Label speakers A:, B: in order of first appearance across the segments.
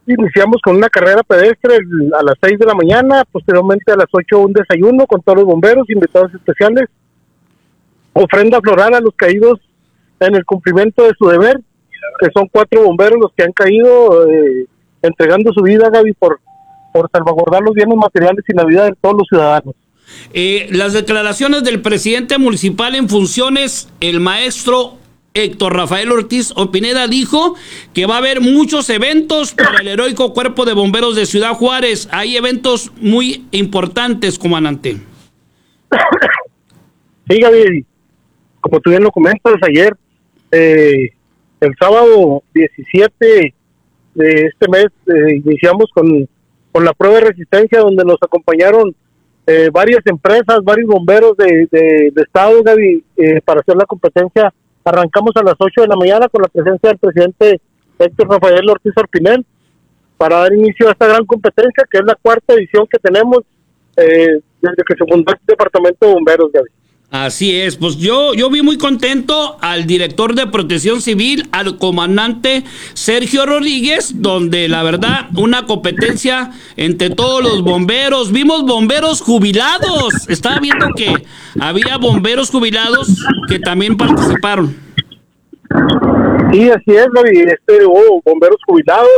A: Iniciamos con una carrera pedestre a las 6 de la mañana, posteriormente a las 8 un desayuno con todos los bomberos, invitados especiales, ofrenda floral a los caídos en el cumplimiento de su deber, que son 4 bomberos los que han caído, entregando su vida, Gaby, por salvaguardar los bienes materiales y la vida de todos los ciudadanos.
B: Las declaraciones del presidente municipal en funciones, el maestro Héctor Rafael Ortiz Pineda, dijo que va a haber muchos eventos para el heroico Cuerpo de Bomberos de Ciudad Juárez. Hay eventos muy importantes, comandante.
A: Sí, Gaby, como tú bien lo comentas, ayer, el sábado 17 de este mes, iniciamos con la prueba de resistencia, donde nos acompañaron varias empresas, varios bomberos de estado, Gaby, para hacer la competencia. Arrancamos a las 8 de la mañana con la presencia del presidente Héctor Rafael Ortiz Orpinel para dar inicio a esta gran competencia, que es la 4ª edición que tenemos desde que se fundó el Departamento de Bomberos, Gaby.
B: Así es, pues yo vi muy contento al director de Protección Civil, al comandante Sergio Rodríguez, donde la verdad una competencia entre todos los bomberos. Vimos bomberos jubilados, estaba viendo que había bomberos jubilados que también participaron.
A: Sí, así es, Gaby, hubo bomberos jubilados,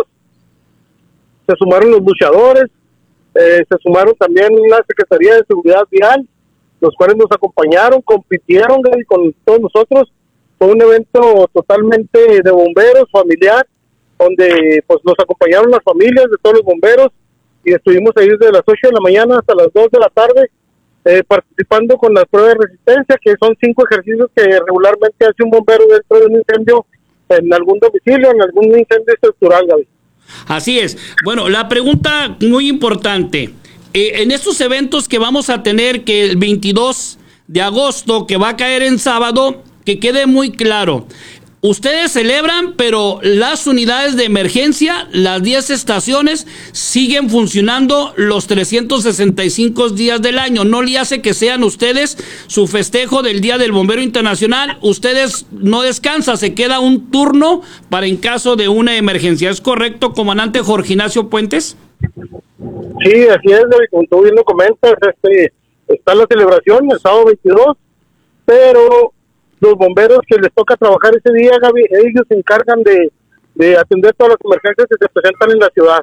A: se sumaron los luchadores, se sumaron también la Secretaría de Seguridad Vial, los cuales nos acompañaron, compitieron, Gaby, con todos nosotros. Fue un evento totalmente de bomberos, familiar, donde pues nos acompañaron las familias de todos los bomberos y estuvimos ahí desde las 8 de la mañana hasta las 2 de la tarde participando con las pruebas de resistencia, que son 5 ejercicios que regularmente hace un bombero dentro de un incendio, en algún domicilio, en algún incendio estructural, Gaby.
B: Así es. Bueno, la pregunta muy importante. En estos eventos que vamos a tener, que el 22 de agosto, que va a caer en sábado, que quede muy claro, ustedes celebran, pero las unidades de emergencia, las 10 estaciones, siguen funcionando los 365 días del año. No le hace que sean ustedes su festejo del Día del Bombero Internacional. Ustedes no descansan, se queda un turno para en caso de una emergencia. ¿Es correcto, comandante Jorge Ignacio Puentes?
A: Sí, así es, David, como tú bien lo comentas, está la celebración el sábado 22, pero los bomberos que les toca trabajar ese día, Gaby, ellos se encargan de atender todas las emergencias que se presentan en la ciudad.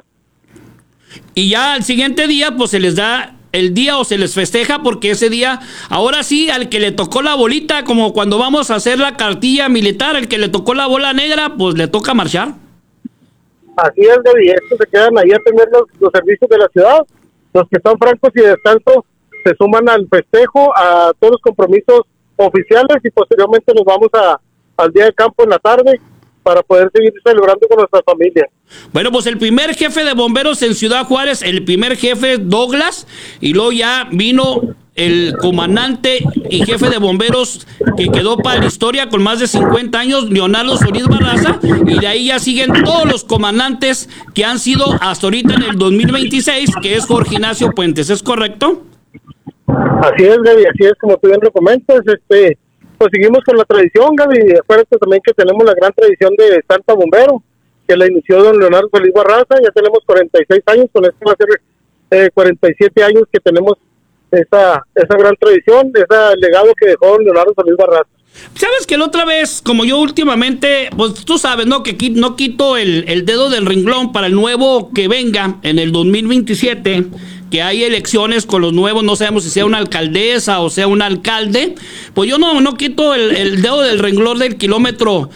B: Y ya al siguiente día, pues se les da el día o se les festeja, porque ese día, ahora sí, al que le tocó la bolita, como cuando vamos a hacer la cartilla militar, el que le tocó la bola negra, pues le toca marchar.
A: Así es, Gaby, estos se quedan ahí a atender los servicios de la ciudad. Los que están francos y de descanso se suman al festejo, a todos los compromisos oficiales, y posteriormente nos vamos al día de campo en la tarde para poder seguir celebrando con nuestras familias.
B: Bueno, pues el primer jefe de bomberos en Ciudad Juárez, el primer jefe Douglas, y luego ya vino el comandante y jefe de bomberos que quedó para la historia con más de 50 años, Leonardo Solís Barraza, y de ahí ya siguen todos los comandantes que han sido hasta ahorita en el 2026, que es Jorge Ignacio Puentes, ¿es correcto?
A: Así es, Gaby, así es, como tú bien lo comentas, pues seguimos con la tradición, Gaby. Acuérdate también que tenemos la gran tradición de Santa Bombero, que la inició don Leonardo Solís Barraza. Ya tenemos 46 años, con esto va a ser 47 años que tenemos esa gran tradición, ese legado que dejó don Leonardo Solís Barraza.
B: ¿Sabes que la otra vez, como yo últimamente, pues tú sabes, ¿no? Que no quito el dedo del renglón para el nuevo que venga en el 2027, que hay elecciones con los nuevos, no sabemos si sea una alcaldesa o sea un alcalde, pues yo no quito el dedo del renglón del kilómetro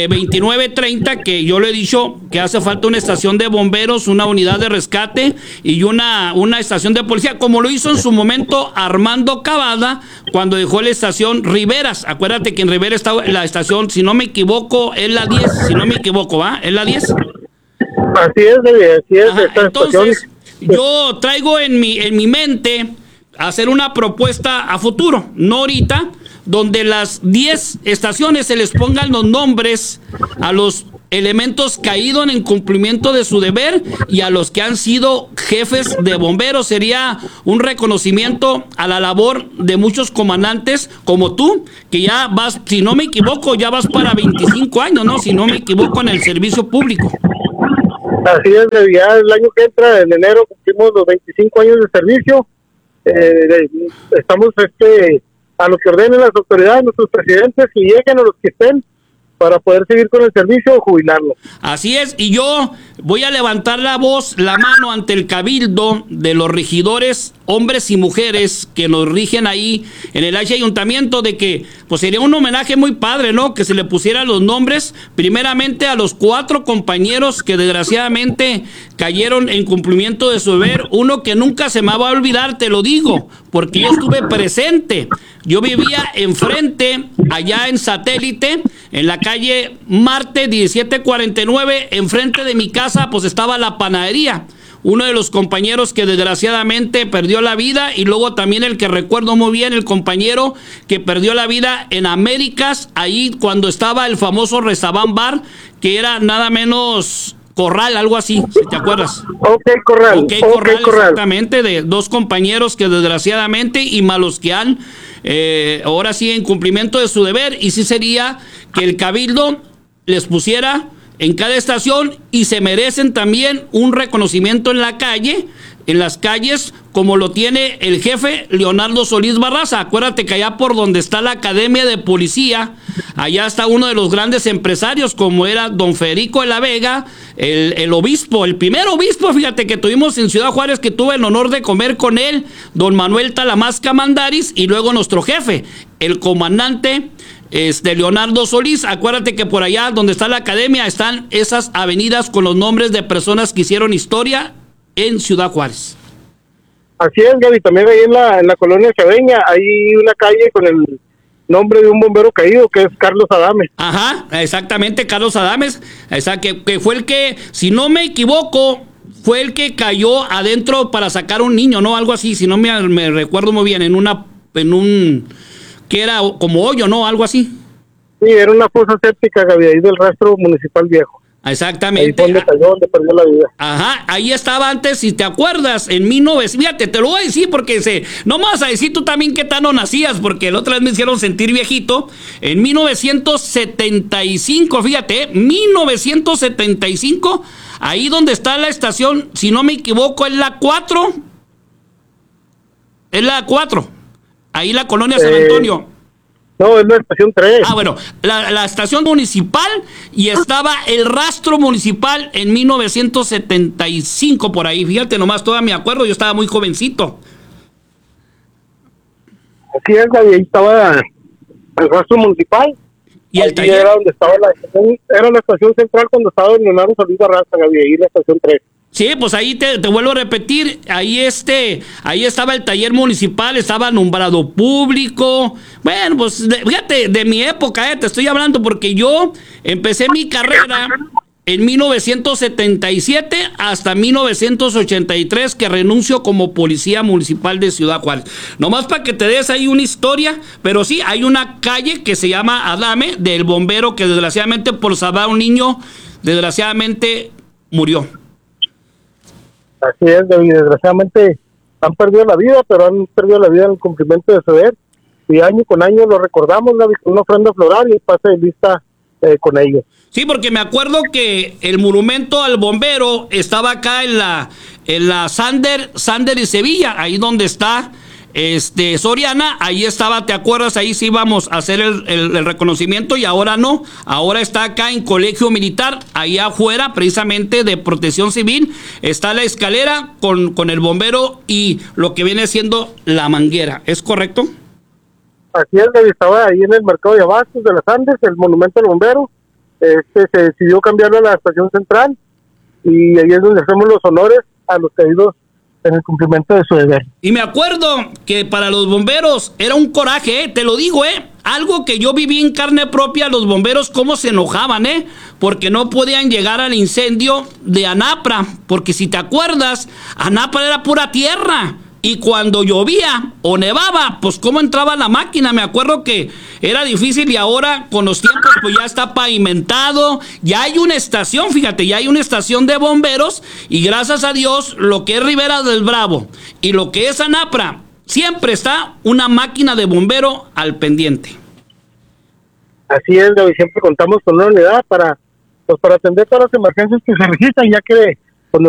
B: 2930, que yo le he dicho que hace falta una estación de bomberos, una unidad de rescate y una estación de policía, como lo hizo en su momento Armando Cavada cuando dejó la estación Riveras. Acuérdate que en Rivera está la estación, si no me equivoco, es la 10, si no me equivoco, ¿va? ¿Es la 10?
A: Así es, así es.
B: Ajá, entonces, yo traigo en mi mente hacer una propuesta a futuro, no ahorita, donde las 10 estaciones se les pongan los nombres a los elementos caídos en cumplimiento de su deber y a los que han sido jefes de bomberos. Sería un reconocimiento a la labor de muchos comandantes como tú, que ya vas, si no me equivoco, ya vas para 25 años, ¿no? Si no me equivoco, en el servicio público.
A: Así es, ya el año que entra, en enero, cumplimos los 25 años de servicio. Estamos a lo que ordenen las autoridades, nuestros presidentes, que lleguen a los que estén, para poder seguir con el servicio o jubilarlo.
B: Así es, y yo voy a levantar la mano ante el cabildo de los regidores, hombres y mujeres que nos rigen ahí en el ayuntamiento, de que pues sería un homenaje muy padre, ¿no? Que se le pusieran los nombres, primeramente a los 4 compañeros que desgraciadamente cayeron en cumplimiento de su deber. Uno que nunca se me va a olvidar, te lo digo, porque yo estuve presente. Yo vivía enfrente, allá en Satélite, en la calle Marte 1749, enfrente de mi casa, pues estaba la panadería. Uno de los compañeros que desgraciadamente perdió la vida, y luego también el que recuerdo muy bien, el compañero que perdió la vida en Américas, ahí cuando estaba el famoso Rezabán Bar, que era nada menos Corral, algo así, si te acuerdas.
A: Ok, Corral.
B: Corral, exactamente, de 2 compañeros que desgraciadamente y malos que han, ahora sí, en cumplimiento de su deber, y sí sería que el cabildo les pusiera en cada estación, y se merecen también un reconocimiento en la calle, en las calles, como lo tiene el jefe Leonardo Solís Barraza. Acuérdate que allá por donde está la Academia de Policía, allá está uno de los grandes empresarios, como era don Federico de la Vega, el obispo, el primer obispo, fíjate, que tuvimos en Ciudad Juárez, que tuve el honor de comer con él, don Manuel Talamasca Mandaris, y luego nuestro jefe, el comandante Leonardo Solís. Acuérdate que por allá donde está la academia están esas avenidas con los nombres de personas que hicieron historia en Ciudad Juárez.
A: Así es, Gaby, también ahí en la colonia Chaveña hay una calle con el nombre de un bombero caído, que es Carlos Adames.
B: Ajá, exactamente, Carlos Adames, que fue el que, si no me equivoco, fue el que cayó adentro para sacar un niño, ¿no? Algo así, si no me recuerdo muy bien, en un que era como hoyo, ¿no? Algo así.
A: Sí, era una fosa séptica, Gaby, ahí del rastro municipal viejo.
B: Exactamente.
A: Ahí fue donde cayó, donde perdió la vida.
B: Ajá, ahí estaba antes, si te acuerdas, en 1900, fíjate, te lo voy a decir porque no me vas a decir tú también qué tan no nacías, porque la otra vez me hicieron sentir viejito. En 1975, fíjate, 1975, ahí donde está la estación, si no me equivoco, es la 4. Es la 4. Ahí la colonia San Antonio.
A: No, es la estación 3.
B: Ah, bueno, la estación municipal, y estaba el rastro municipal en 1975 por ahí. Fíjate nomás, todavía me acuerdo, yo estaba muy jovencito.
A: Así es, ahí estaba el rastro municipal.
B: Y el taller
A: era donde estaba la estación central cuando estaba en Leonardo Solís Barraza, ahí la estación 3.
B: Sí, pues ahí te vuelvo a repetir, ahí estaba el taller municipal, estaba alumbrado público. Bueno, pues fíjate, de mi época, te estoy hablando, porque yo empecé mi carrera en 1977 hasta 1983, que renuncio como policía municipal de Ciudad Juárez. Nomás para que te des ahí una historia, pero sí, hay una calle que se llama Adame, del bombero que desgraciadamente por salvar a un niño, desgraciadamente murió.
A: Así es, David, desgraciadamente han perdido la vida, pero han perdido la vida en el cumplimiento de su deber, y año con año lo recordamos, David, con una ofrenda floral y pase de lista con ellos.
B: Sí, porque me acuerdo que el monumento al bombero estaba acá en la Sander y Sevilla, ahí donde está Soriana, ahí estaba, ¿te acuerdas? Ahí sí íbamos a hacer el reconocimiento, y ahora no, ahora está acá en Colegio Militar, ahí afuera, precisamente de Protección Civil, está la escalera con el bombero y lo que viene siendo la manguera, ¿es correcto?
A: Así es, estaba ahí en el mercado de abastos de las Andes, el monumento al bombero, se decidió cambiarlo a la estación central, y ahí es donde hacemos los honores a los caídos en el cumplimiento de su deber.
B: Y me acuerdo que para los bomberos era un coraje, te lo digo, algo que yo viví en carne propia, los bomberos cómo se enojaban, porque no podían llegar al incendio de Anapra, porque si te acuerdas, Anapra era pura tierra, y cuando llovía o nevaba, pues cómo entraba la máquina. Me acuerdo que era difícil, y ahora con los tiempos pues ya está pavimentado, ya hay una estación, fíjate, ya hay una estación de bomberos, y gracias a Dios lo que es Ribera del Bravo y lo que es Anapra, siempre está una máquina de bombero al pendiente.
A: Así es, David, siempre contamos con una unidad para pues para atender todas las emergencias que se registran, ya que